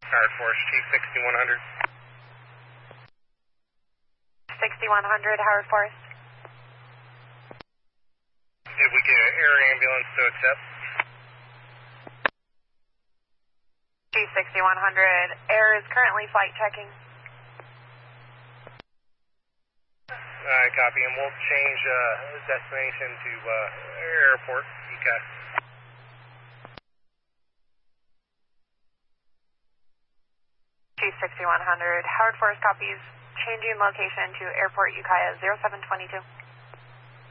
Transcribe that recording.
Howard Forest, Chief 6100. 6100, Howard Forest. If we get an air ambulance to accept. Chief 6100, air is currently flight checking. Alright, copy, and we'll change destination to airport, ECAS. Chief 6100, Howard Forest copies, changing location to airport Ukiah 0722.